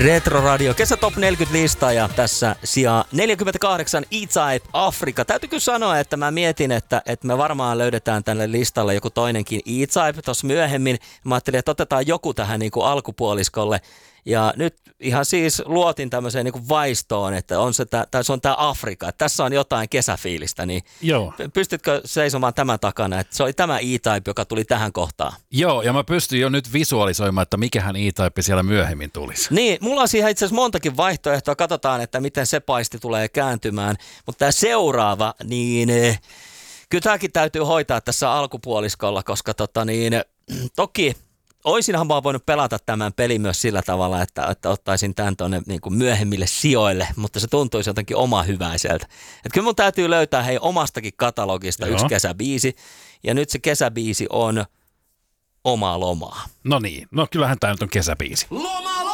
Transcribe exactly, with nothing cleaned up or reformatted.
Retro Radio kesä top neljäkymmentä-lista ja tässä sijaa neljäkymmentäkahdeksan E-Type Afrika. Täytyy kyllä sanoa, että mä mietin, että, että me varmaan löydetään tälle listalle joku toinenkin E-Type tuossa myöhemmin. Mä ajattelin, että otetaan joku tähän niin kuin alkupuoliskolle. Ja nyt ihan siis luotin tämmöiseen niin kuin vaistoon, että on se, tää, se on tämä Afrika, että tässä on jotain kesäfiilistä, niin Joo. Pystytkö seisomaan tämän takana, että se oli tämä E-Type, joka tuli tähän kohtaan? Joo, ja mä pystyn jo nyt visualisoimaan, että mikähän E-Type siellä myöhemmin tulisi. Niin, mulla on siihen itse asiassa montakin vaihtoehtoa, katsotaan, että miten se paisti tulee kääntymään, mutta tämä seuraava, niin kyllä tämäkin täytyy hoitaa tässä alkupuoliskolla, koska tota niin, toki oisinhan mä voinut pelata tämän pelin myös sillä tavalla, että, että ottaisin tämän tuonne niin kuin myöhemmille sijoille, mutta se tuntuisi jotenkin oma hyväiseltä. Että kyllä mun täytyy löytää hei omastakin katalogista Joo. yksi kesäbiisi, ja nyt se kesäbiisi on Omaa lomaa. No niin, no kyllähän tämä nyt on kesäbiisi. Loma!